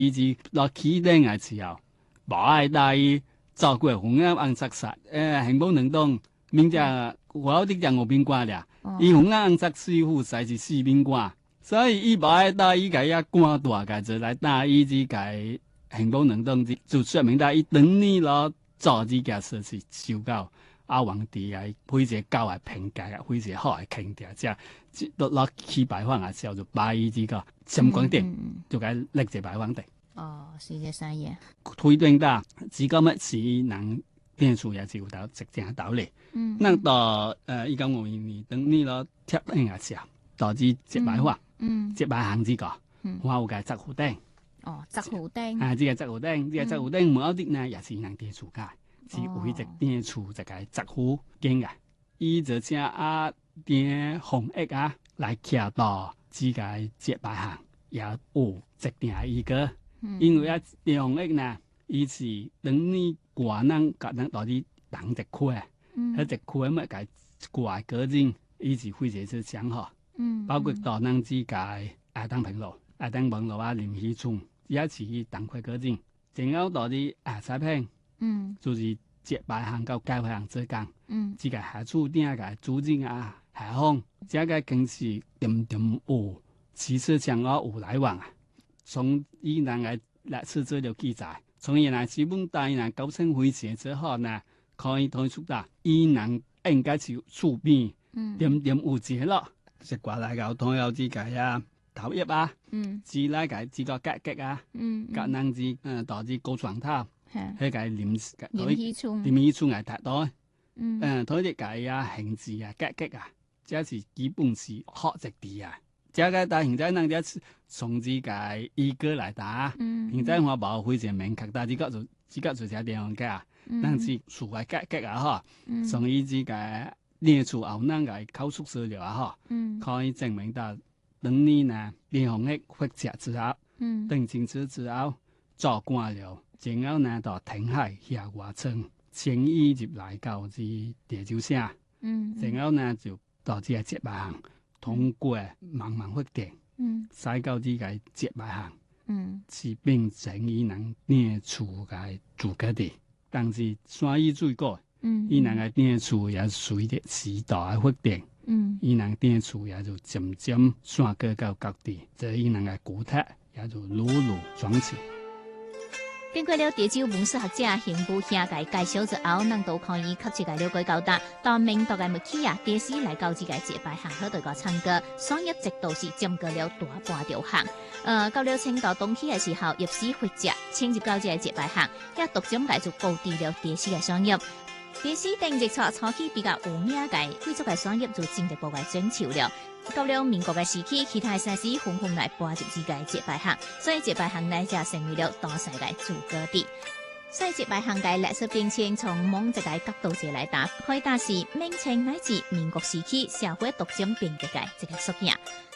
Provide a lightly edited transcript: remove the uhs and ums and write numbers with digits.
以及落起頂嘅時候，無愛大意照顧紅啱紅色殺，幸福能當明只我啲就我邊關啦，伊紅啱紅色師傅使是四邊關，所以伊無愛大意個一關大個就來大意之個幸福能當就說明大伊等你攞做呢件事是受到阿皇帝啊，非常高嘅評價啊，非常好嘅肯定，即係落去拜訪嘅時候就拜伊呢個深光殿，就該立即拜訪的。 是嘅生意。 推斷到至今乜事能電視也是有到直正道理。那到1952年等你攞貼應嘅時候，導致接拜訪，接拜行呢個，我有個執湖頂。 執湖頂。 呢個執湖頂，呢個執湖頂某啲呢也是能電視㗎。是為一電厝一個執湖景嘅，伊就請電紅葉啊來徛到這個接拜行，也有一定一個，因為電紅葉呢，伊是等你掛人夾人到啲人一塊，喺一塊乜個掛個人，伊是非常之想好，包括到人之個愛登平路、愛登平路啊、林溪村，也是同塊個人，仲有到啲西平。就是接拜行到街行之間，這個下厝頂個主人啊，下方，這個更是點有，其實上有來往啊。從伊人嘅歷史資料記載，從原來日本大人高升回遷之後呢，可以推出到伊人應該是厝邊，點有節咯，食過來個同有這個啊頭葉啊，之來個這個格格啊，格能之導致高床頭。迄個林溪村係太多，佢哋個啊形字啊格格啊，這是基本是學習啲啊。這個但現在人家從這個依個來打，現在我冇非常明確，但係這個就係地方嘅，但是厝嘅格格啊，嗬，從依這個列出後人嘅口述資料啊，嗬，可以證明到等你呢地方嘅發展之後，定清楚之後做官了。然後呢，到填海下華村，遷移入來到至地州城，然後呢就到這個接拜行，通過茫茫發展，使到這個接拜行，是變成伊人電厝嘅住家地。但是山依水果，伊人嘅電厝也隨着時代嘅發展，伊人電厝也就漸漸散過到各地，這伊人嘅古蹟也就陸陸轉起。 經過了地州文史學者邢武兄介介紹之後，咱都可以較一個了解到達到明代嘅末期啊，地師來到這個接拜行好多個參加，商業直到是佔據了大半條巷。到了清代中期嘅時候，入市活者遷入到這個接拜行，也逐漸介就布置了地師嘅商業。地師定日初期比較有名嘅貴族嘅商業就進一步嘅轉潮了。到了民國嘅時期，其他城市紛紛來搬入這個接拜行，所以接拜行呢就成為了當世嘅住家地。所以接拜行嘅歷史變遷，從某一個角度嚟來打，可以打是明清乃至民國時期社會逐漸變革嘅一個縮影。